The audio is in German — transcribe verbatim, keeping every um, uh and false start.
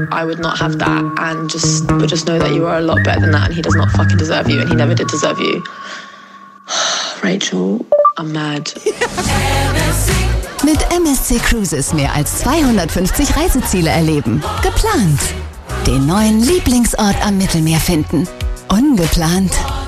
I would not have that and just but just know that you are a lot better than that and he does not fucking deserve you and he never did deserve you. Rachel, I'm mad. Mit M S C Cruises mehr als zweihundertfünfzig Reiseziele erleben. Geplant. Den neuen Lieblingsort am Mittelmeer finden. Ungeplant.